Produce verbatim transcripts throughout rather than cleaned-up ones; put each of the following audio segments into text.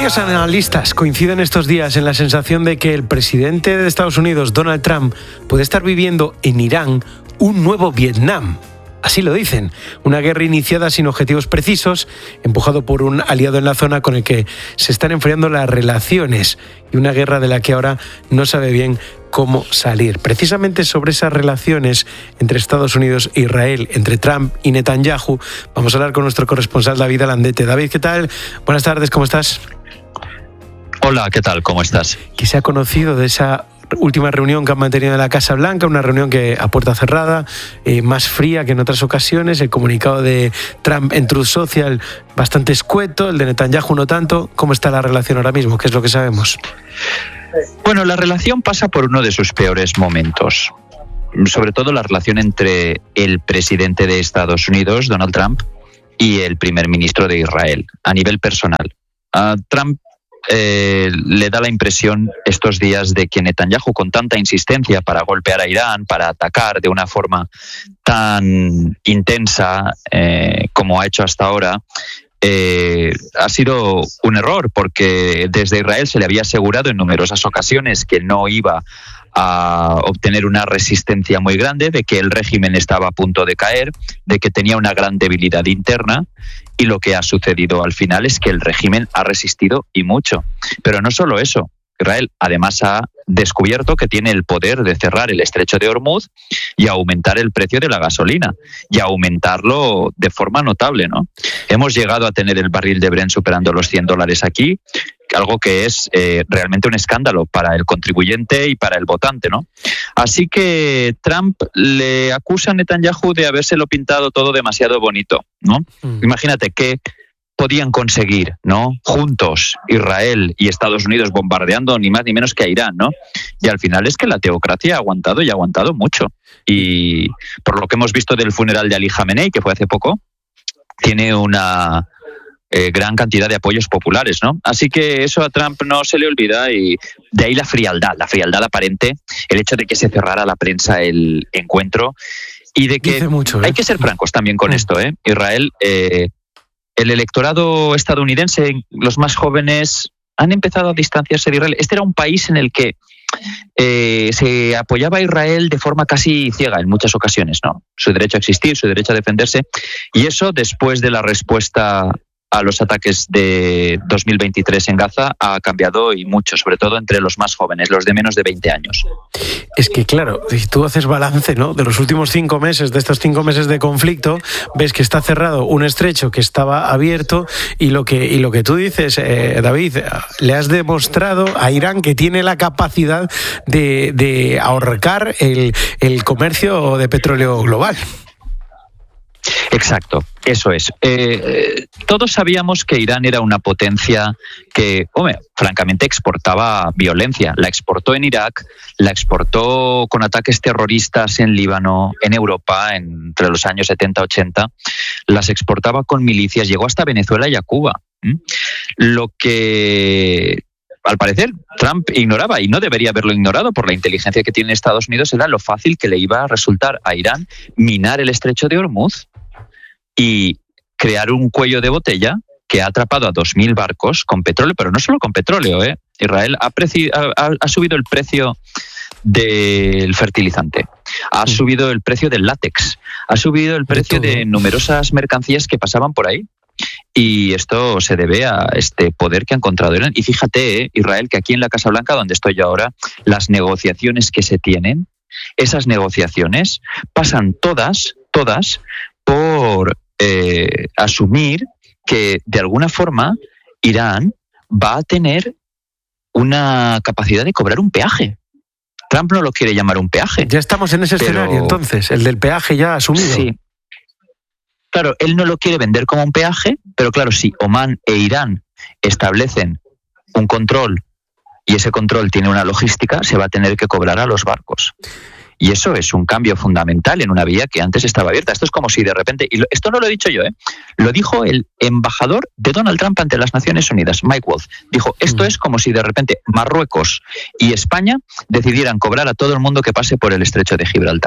Varios analistas coinciden estos días en la sensación de que el presidente de Estados Unidos, Donald Trump, puede estar viviendo en Irán un nuevo Vietnam. Así lo dicen, una guerra iniciada sin objetivos precisos, empujado por un aliado en la zona con el que se están enfriando las relaciones, y una guerra de la que ahora no sabe bien cómo salir. Precisamente sobre esas relaciones entre Estados Unidos e Israel, entre Trump y Netanyahu, vamos a hablar con nuestro corresponsal David Alandete. David, ¿qué tal? Buenas tardes, ¿cómo estás? Hola, ¿qué tal? ¿Cómo estás? ¿Qué se ha conocido de esa última reunión que han mantenido en la Casa Blanca? Una reunión que a puerta cerrada, eh, más fría que en otras ocasiones. El comunicado de Trump en Truth Social bastante escueto, el de Netanyahu no tanto. ¿Cómo está la relación ahora mismo? ¿Qué es lo que sabemos? Bueno, la relación pasa por uno de sus peores momentos. Sobre todo la relación entre el presidente de Estados Unidos, Donald Trump, y el primer ministro de Israel, a nivel personal. A Trump Eh, le da la impresión estos días de que Netanyahu, con tanta insistencia para golpear a Irán, para atacar de una forma tan intensa eh, como ha hecho hasta ahora, eh, ha sido un error, porque desde Israel se le había asegurado en numerosas ocasiones que no iba a obtener una resistencia muy grande, de que el régimen estaba a punto de caer, de que tenía una gran debilidad interna, y lo que ha sucedido al final es que el régimen ha resistido y mucho. Pero no solo eso, Israel además ha descubierto que tiene el poder de cerrar el estrecho de Hormuz y aumentar el precio de la gasolina, y aumentarlo de forma notable, ¿no? Hemos llegado a tener el barril de Brent superando los cien dólares aquí, algo que es eh, realmente un escándalo para el contribuyente y para el votante, ¿no? Así que Trump le acusa a Netanyahu de habérselo pintado todo demasiado bonito, ¿no? Mm. Imagínate que podían conseguir, ¿no? Juntos, Israel y Estados Unidos bombardeando ni más ni menos que a Irán, ¿no? Y al final es que la teocracia ha aguantado y ha aguantado mucho. Y por lo que hemos visto del funeral de Ali Khamenei, que fue hace poco, tiene una eh, gran cantidad de apoyos populares, ¿no? Así que eso a Trump no se le olvida, y de ahí la frialdad, la frialdad aparente, el hecho de que se cerrara la prensa el encuentro, y de que mucho, ¿eh? Hay que ser francos también con mm. esto, ¿eh? Israel... Eh, El electorado estadounidense, los más jóvenes, han empezado a distanciarse de Israel. Este era un país en el que eh, se apoyaba a Israel de forma casi ciega en muchas ocasiones, ¿no? Su derecho a existir, su derecho a defenderse. Y eso, después de la respuesta a los ataques de dos mil veintitrés en Gaza, ha cambiado y mucho, sobre todo entre los más jóvenes, los de menos de veinte años. Es que claro, si tú haces balance, ¿no?, de los últimos cinco meses, de estos cinco meses de conflicto, ves que está cerrado un estrecho que estaba abierto, y lo que, y lo que tú dices, eh, David, le has demostrado a Irán que tiene la capacidad de, de ahorcar el, el comercio de petróleo global. Exacto, eso es. Eh, todos sabíamos que Irán era una potencia que, hombre, francamente exportaba violencia. La exportó en Irak, la exportó con ataques terroristas en Líbano, en Europa, entre los años setenta ochenta. Las exportaba con milicias, llegó hasta Venezuela y a Cuba. ¿Mm? Lo que, al parecer, Trump ignoraba, y no debería haberlo ignorado por la inteligencia que tiene Estados Unidos, era lo fácil que le iba a resultar a Irán minar el estrecho de Hormuz y crear un cuello de botella que ha atrapado a dos mil barcos con petróleo, pero no solo con petróleo, ¿eh? Israel ha, preci- ha, ha subido el precio del fertilizante, ha subido el precio del látex, ha subido el precio de, de numerosas mercancías que pasaban por ahí. Y esto se debe a este poder que ha encontrado Irán. Y fíjate, ¿eh? Israel, que aquí en la Casa Blanca, donde estoy yo ahora, las negociaciones que se tienen, esas negociaciones pasan todas, todas, por eh, asumir que de alguna forma Irán va a tener una capacidad de cobrar un peaje. Trump no lo quiere llamar un peaje. Ya estamos en ese pero... escenario, entonces, el del peaje ya asumido. Sí. Claro, él no lo quiere vender como un peaje, pero claro, si Omán e Irán establecen un control y ese control tiene una logística, se va a tener que cobrar a los barcos. Y eso es un cambio fundamental en una vía que antes estaba abierta. Esto es como si de repente, y lo, esto no lo he dicho yo, ¿eh? Lo dijo el embajador de Donald Trump ante las Naciones Unidas, Mike Wolf. Dijo, esto mm. es como si de repente Marruecos y España decidieran cobrar a todo el mundo que pase por el estrecho de Gibraltar.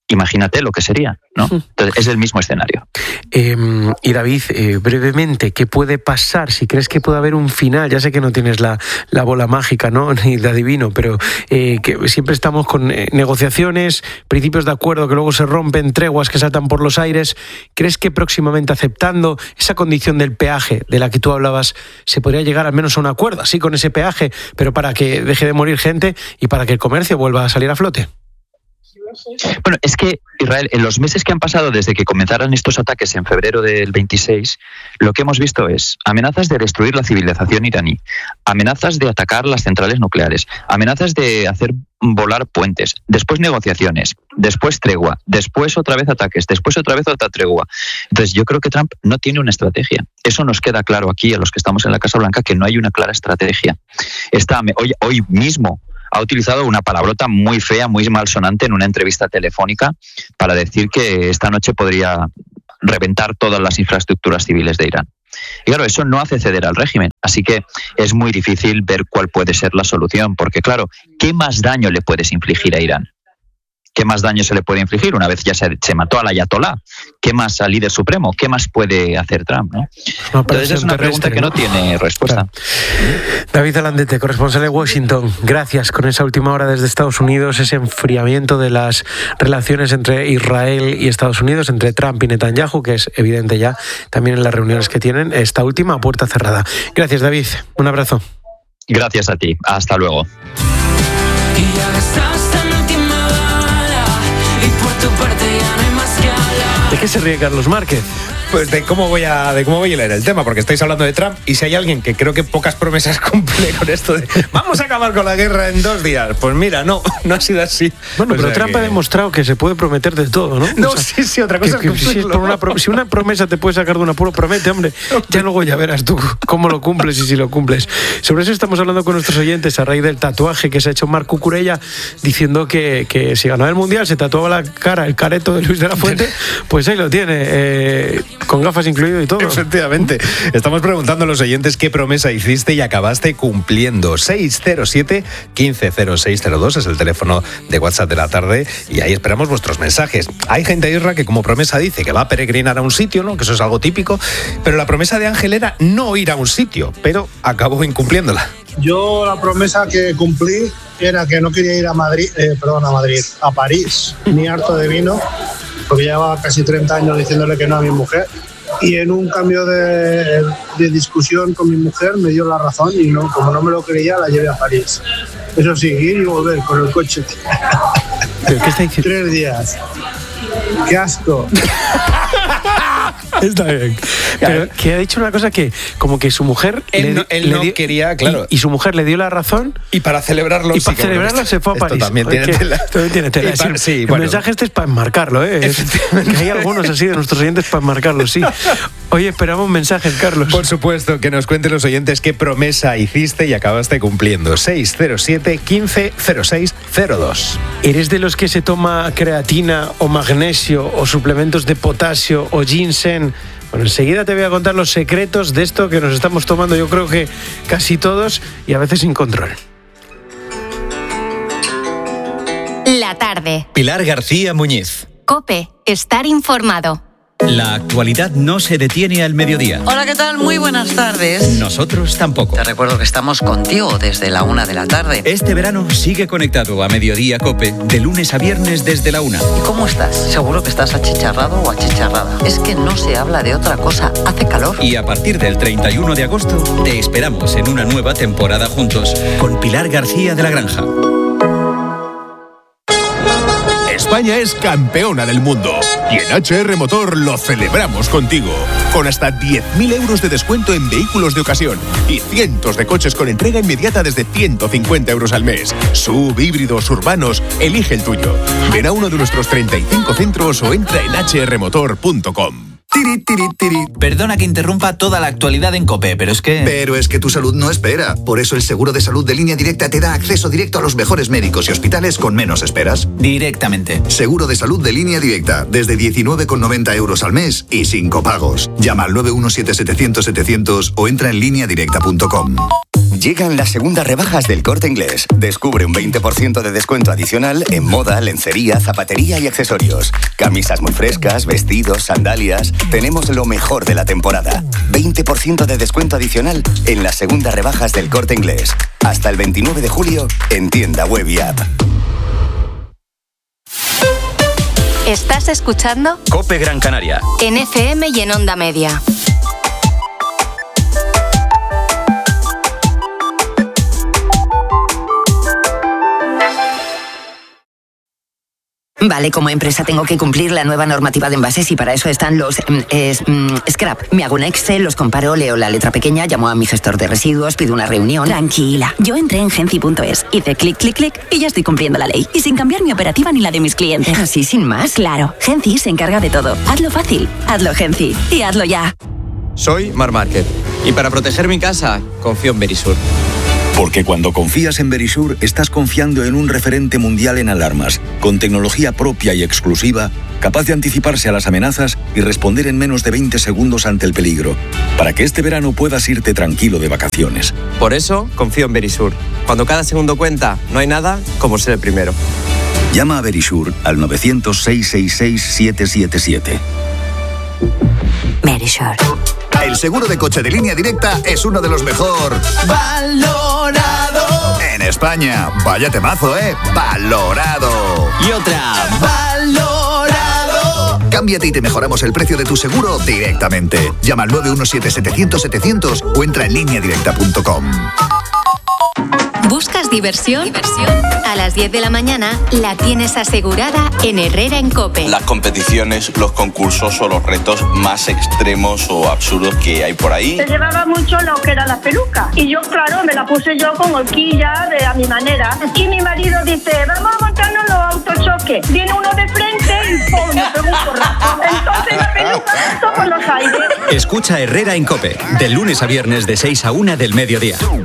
imagínate lo que sería, ¿no? Entonces, es el mismo escenario. Eh, y David, eh, brevemente, ¿qué puede pasar? Si crees que puede haber un final, ya sé que no tienes la, la bola mágica, ¿no? Ni la adivino, pero eh, que siempre estamos con eh, negociaciones, principios de acuerdo que luego se rompen, treguas que saltan por los aires. ¿Crees que próximamente, aceptando esa condición del peaje de la que tú hablabas, se podría llegar al menos a un acuerdo, así con ese peaje, pero para que deje de morir gente y para que el comercio vuelva a salir a flote? Bueno, es que Israel, en los meses que han pasado desde que comenzaron estos ataques en febrero del veintiséis, lo que hemos visto es amenazas de destruir la civilización iraní, amenazas de atacar las centrales nucleares, amenazas de hacer volar puentes, después negociaciones, después tregua, después otra vez ataques, después otra vez otra tregua. Entonces yo creo que Trump no tiene una estrategia. Eso nos queda claro aquí a los que estamos en la Casa Blanca, que no hay una clara estrategia. Está, hoy, hoy mismo ha utilizado una palabrota muy fea, muy malsonante en una entrevista telefónica para decir que esta noche podría reventar todas las infraestructuras civiles de Irán. Y claro, eso no hace ceder al régimen, así que es muy difícil ver cuál puede ser la solución, porque claro, ¿qué más daño le puedes infligir a Irán? ¿Qué más daño se le puede infligir? Una vez ya se, se mató al ayatolá, ¿qué más al líder supremo? ¿Qué más puede hacer Trump? ¿no? Entonces es una pregunta que no tiene respuesta. Claro. David Alandete, corresponsal de Washington, gracias con esa última hora desde Estados Unidos, ese enfriamiento de las relaciones entre Israel y Estados Unidos, entre Trump y Netanyahu, que es evidente ya también en las reuniones que tienen, esta última a puerta cerrada. Gracias, David, un abrazo. Gracias a ti, hasta luego. ¿De qué se ríe Carlos Márquez? Pues de cómo voy a de cómo voy a leer el tema, porque estáis hablando de Trump y si hay alguien que creo que pocas promesas cumple con esto de vamos a acabar con la guerra en dos días, pues mira, no, no ha sido así. Bueno, o pero sea Trump que... ha demostrado que se puede prometer de todo, ¿no? No, o sea, sí, sí, otra cosa que, es que si, es por una, si una promesa te puede sacar de un apuro, promete, hombre. Ya luego ya verás tú cómo lo cumples y si lo cumples. Sobre eso estamos hablando con nuestros oyentes a raíz del tatuaje que se ha hecho Marc Cucurella diciendo que, que si ganaba el Mundial se tatuaba la cara, el careto de Luis de la Fuente, pues ahí lo tiene, eh, con gafas incluidas y todo. Efectivamente. Estamos preguntando a los oyentes qué promesa hiciste y acabaste cumpliendo. seis cero siete, uno cinco cero seis cero dos es el teléfono de WhatsApp de la tarde y ahí esperamos vuestros mensajes. Hay gente, Isra, que como promesa dice que va a peregrinar a un sitio, ¿no? Que eso es algo típico, pero la promesa de Ángel era no ir a un sitio, pero acabó incumpliéndola. Yo la promesa que cumplí era que no quería ir a Madrid, eh, perdón, a Madrid, a París, ni harto de vino, porque llevaba casi treinta años diciéndole que no a mi mujer. Y en un cambio de, de discusión con mi mujer me dio la razón y no, como no me lo creía, la llevé a París. Eso sí, ir y volver con el coche. ¿Pero qué está diciendo? Tres días. ¡Qué asco! Está bien. Pero que ha dicho una cosa que como que su mujer él le, no, él le no dio, quería, claro. Y, y su mujer le dio la razón. Y para celebrarlo Y sí, para celebrarlo se fue a París. Esto también tiene que, tela. También tiene tela. Para, el, sí, el bueno. mensaje este es para enmarcarlo, ¿eh? Es, que hay algunos así de nuestros oyentes para enmarcarlo, sí. Oye, esperamos mensajes, Carlos. Por supuesto, que nos cuenten los oyentes qué promesa hiciste y acabaste cumpliendo. seis cero siete, uno cinco cero seis cero dos. ¿Eres de los que se toma creatina o magnesio o suplementos de potasio o ginseng? Bueno, enseguida te voy a contar los secretos de esto que nos estamos tomando, yo creo que casi todos y a veces sin control. La tarde. Pilar García Muñiz. COPE. Estar informado. La actualidad no se detiene al mediodía. Hola, ¿qué tal? Muy buenas tardes. Nosotros tampoco. Te recuerdo que estamos contigo desde la una de la tarde. Este verano sigue conectado a Mediodía COPE de lunes a viernes desde la una. ¿Y cómo estás? Seguro que estás achicharrado o achicharrada. Es que no se habla de otra cosa. Hace calor. Y a partir del treinta y uno de agosto te esperamos en una nueva temporada juntos con Pilar García de la Granja. España es campeona del mundo y en H R Motor lo celebramos contigo, con hasta diez mil euros de descuento en vehículos de ocasión y cientos de coches con entrega inmediata desde ciento cincuenta euros al mes. Sub, híbridos, urbanos, elige el tuyo. Ven a uno de nuestros treinta y cinco centros o entra en h r motor punto com. Tiri, tiri, tiri. Perdona que interrumpa toda la actualidad en COPE, pero es que... Pero es que tu salud no espera. Por eso el seguro de salud de Línea Directa te da acceso directo a los mejores médicos y hospitales con menos esperas. Directamente. Seguro de salud de Línea Directa, desde diecinueve con noventa euros al mes y sin copagos. Llama al nueve uno siete, setecientos, setecientos o entra en línea directa punto com. Llegan las segundas rebajas del Corte Inglés. Descubre un veinte por ciento de descuento adicional en moda, lencería, zapatería y accesorios. Camisas muy frescas, vestidos, sandalias. Tenemos lo mejor de la temporada. veinte por ciento de descuento adicional en las segundas rebajas del Corte Inglés. Hasta el veintinueve de julio en tienda web y app. ¿Estás escuchando? COPE Gran Canaria. En F M y en Onda Media. Vale, como empresa tengo que cumplir la nueva normativa de envases y para eso están los mm, es, mm, scrap. Me hago un Excel, los comparo, leo la letra pequeña, llamo a mi gestor de residuos, pido una reunión. Tranquila, yo entré en Genci punto es, hice clic, clic, clic y ya estoy cumpliendo la ley. Y sin cambiar mi operativa ni la de mis clientes. ¿Así sin más? Claro, Genci se encarga de todo. Hazlo fácil, hazlo Genci y hazlo ya. Soy Mar Márquez y para proteger mi casa confío en Verisur. Porque cuando confías en Verisur, estás confiando en un referente mundial en alarmas, con tecnología propia y exclusiva, capaz de anticiparse a las amenazas y responder en menos de veinte segundos ante el peligro, para que este verano puedas irte tranquilo de vacaciones. Por eso, confío en Verisur. Cuando cada segundo cuenta, no hay nada como ser el primero. Llama a Verisur al novecientos, seiscientos sesenta y seis, setecientos setenta y siete. Verisur. El seguro de coche de Línea Directa es uno de los mejor valorado en España. Vaya temazo, ¿eh? Valorado. Y otra, valorado. Cámbiate y te mejoramos el precio de tu seguro directamente. Llama al nueve uno siete, setecientos, setecientos o entra en línea directa punto com. ¿Buscas diversión? ¿Diversión? A las diez de la mañana la tienes asegurada en Herrera en COPE. Las competiciones, los concursos o los retos más extremos o absurdos que hay por ahí. Se llevaba mucho lo que era la peluca. Y yo, claro, me la puse yo con horquilla de a mi manera. Y mi marido dice, vamos a montarnos los autochoques. Viene uno de frente y ¡pum! Me pegó un porrazo. Entonces la peluca saltó por los aires. Escucha Herrera en COPE, de lunes a viernes de seis a una del mediodía.